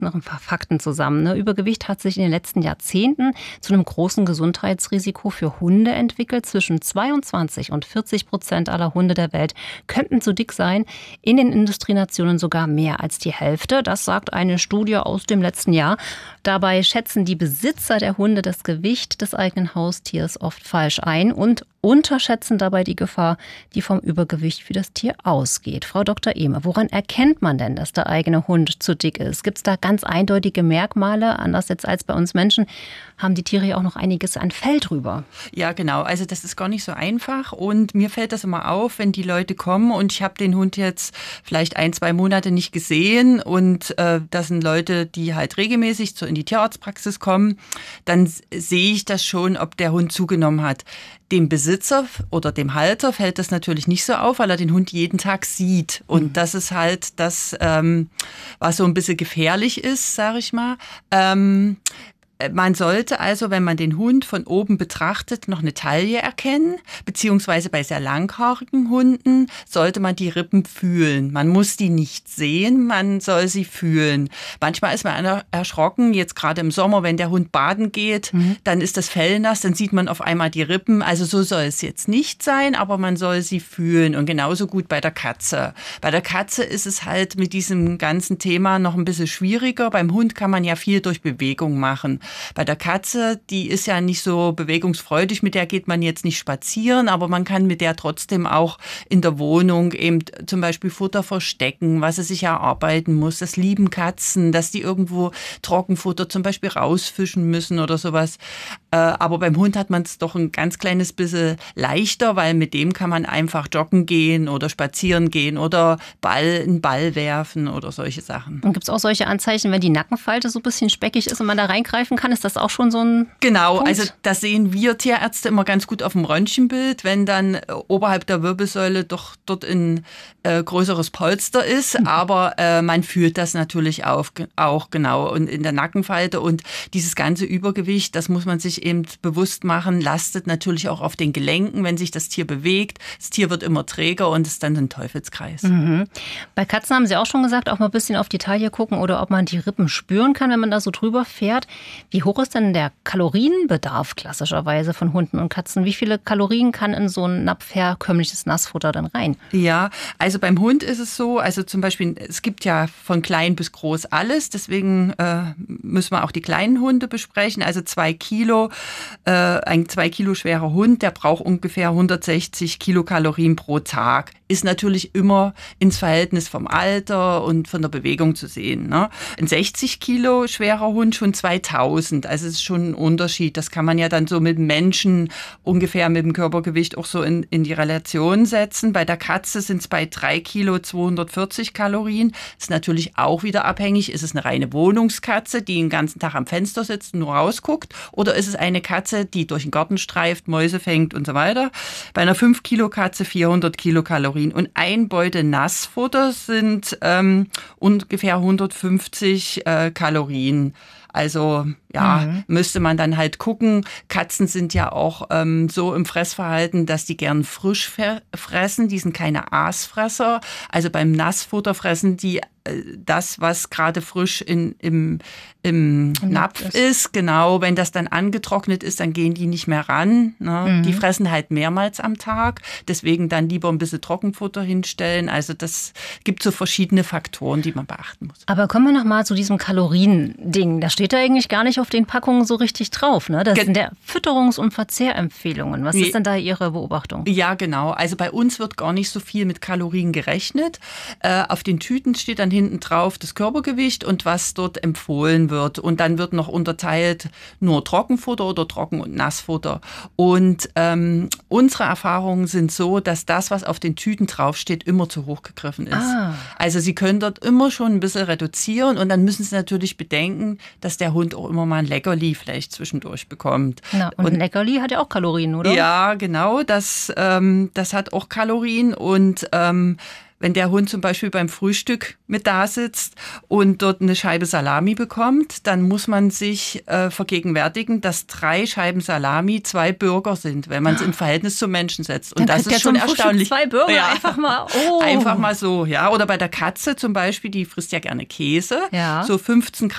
noch ein paar Fakten zusammen. Ne? Übergewicht hat sich in den letzten Jahrzehnten zu einem großen Gesundheitsrisiko für Hunde entwickelt. Zwischen 22 und 40% aller Hunde der Welt könnten zu dick sein. In den Industrienationen sogar mehr als die Hälfte. Das sagt eine Studie aus dem letzten Jahr. Dabei schätzen die Besitzer der Hunde das Gewicht des eigenen Haustiers oft falsch ein und unterschätzen dabei die Gefahr, die vom Übergewicht für das Tier ausgeht. Frau Dr. Ehme, woran erkennt man denn, dass der eigene Hund zu dick ist? Gibt es da ganz eindeutige Merkmale? Anders jetzt als bei uns Menschen haben die Tiere ja auch noch einiges an Fell drüber. Ja, genau. Also das ist gar nicht so einfach. Und mir fällt das immer auf, wenn die Leute kommen und ich habe den Hund jetzt vielleicht 1-2 Monate nicht gesehen und das sind Leute, die halt regelmäßig in die Tierarztpraxis kommen, dann sehe ich das schon, ob der Hund zugenommen hat. Dem Besitzer oder dem Halter fällt das natürlich nicht so auf, weil er den Hund jeden Tag sieht. Und das ist halt das, was so ein bisschen gefährlich ist, sage ich mal. Man sollte also, wenn man den Hund von oben betrachtet, noch eine Taille erkennen, beziehungsweise bei sehr langhaarigen Hunden sollte man die Rippen fühlen. Man muss die nicht sehen, man soll sie fühlen. Manchmal ist man erschrocken, jetzt gerade im Sommer, wenn der Hund baden geht, dann ist das Fell nass, dann sieht man auf einmal die Rippen. Also so soll es jetzt nicht sein, aber man soll sie fühlen und genauso gut bei der Katze. Bei der Katze ist es halt mit diesem ganzen Thema noch ein bisschen schwieriger. Beim Hund kann man ja viel durch Bewegung machen. Bei der Katze, die ist ja nicht so bewegungsfreudig, mit der geht man jetzt nicht spazieren, aber man kann mit der trotzdem auch in der Wohnung eben zum Beispiel Futter verstecken, was sie sich erarbeiten muss. Das lieben Katzen, dass die irgendwo Trockenfutter zum Beispiel rausfischen müssen oder sowas. Aber beim Hund hat man es doch ein ganz kleines bisschen leichter, weil mit dem kann man einfach joggen gehen oder spazieren gehen oder einen Ball werfen oder solche Sachen. Und gibt es auch solche Anzeichen, wenn die Nackenfalte so ein bisschen speckig ist und man da reingreifen kann? Ist das auch schon so ein Genau, Punkt? also das sehen wir Tierärzte immer ganz gut auf dem Röntgenbild, wenn dann oberhalb der Wirbelsäule doch dort ein größeres Polster ist, aber man fühlt das natürlich auch genau und in der Nackenfalte und dieses ganze Übergewicht, das muss man sich eben bewusst machen, lastet natürlich auch auf den Gelenken, wenn sich das Tier bewegt. Das Tier wird immer träger und ist dann ein Teufelskreis. Mhm. Bei Katzen haben Sie auch schon gesagt, auch mal ein bisschen auf die Taille gucken oder ob man die Rippen spüren kann, wenn man da so drüber fährt. Wie hoch ist denn der Kalorienbedarf klassischerweise von Hunden und Katzen? Wie viele Kalorien kann in so ein Napf herkömmliches Nassfutter dann rein? Ja, also beim Hund ist es so, also zum Beispiel, es gibt ja von klein bis groß alles, deswegen müssen wir auch die kleinen Hunde besprechen. Also 2 Kilo, ein 2 Kilo schwerer Hund, der braucht ungefähr 160 Kilokalorien pro Tag. Ist natürlich immer ins Verhältnis vom Alter und von der Bewegung zu sehen. Ne? Ein 60 Kilo schwerer Hund schon 2000. Also es ist schon ein Unterschied. Das kann man ja dann so mit Menschen ungefähr mit dem Körpergewicht auch so in die Relation setzen. Bei der Katze sind es bei 3 Kilo 240 Kalorien. Ist natürlich auch wieder abhängig. Ist es eine reine Wohnungskatze, die den ganzen Tag am Fenster sitzt und nur rausguckt? Oder ist es eine Katze, die durch den Garten streift, Mäuse fängt und so weiter? Bei einer 5 Kilo Katze 400 Kilokalorien. Und ein Beutel Nassfutter sind ungefähr 150 Kalorien. Also ja, müsste man dann halt gucken. Katzen sind ja auch so im Fressverhalten, dass die gern frisch fressen. Die sind keine Aasfresser. Also beim Nassfutter fressen die das, was gerade frisch im Napf ist. Genau, wenn das dann angetrocknet ist, dann gehen die nicht mehr ran. Ne? Die fressen halt mehrmals am Tag. Deswegen dann lieber ein bisschen Trockenfutter hinstellen. Also das gibt so verschiedene Faktoren, die man beachten muss. Aber kommen wir noch mal zu diesem Kalorien-Ding. Das steht da eigentlich gar nicht auf den Packungen so richtig drauf. Ne? Das sind ja Fütterungs- und Verzehrempfehlungen. Was ist denn da Ihre Beobachtung? Ja, genau. Also bei uns wird gar nicht so viel mit Kalorien gerechnet. Auf den Tüten steht dann hinten drauf das Körpergewicht und was dort empfohlen wird. Und dann wird noch unterteilt nur Trockenfutter oder Trocken- und Nassfutter. Und unsere Erfahrungen sind so, dass das, was auf den Tüten draufsteht, immer zu hoch gegriffen ist. Also Sie können dort immer schon ein bisschen reduzieren und dann müssen Sie natürlich bedenken, dass der Hund auch immer mal ein Leckerli vielleicht zwischendurch bekommt. Na, und ein Leckerli hat ja auch Kalorien, oder? Ja, genau. Das hat auch Kalorien und wenn der Hund zum Beispiel beim Frühstück mit da sitzt und dort eine Scheibe Salami bekommt, dann muss man sich vergegenwärtigen, dass 3 Scheiben Salami 2 Burger sind, wenn man es im Verhältnis zum Menschen setzt. Und das ist schon erstaunlich. 2 Burger einfach mal. Einfach mal so, ja. Oder bei der Katze zum Beispiel, die frisst ja gerne Käse. Ja. So 15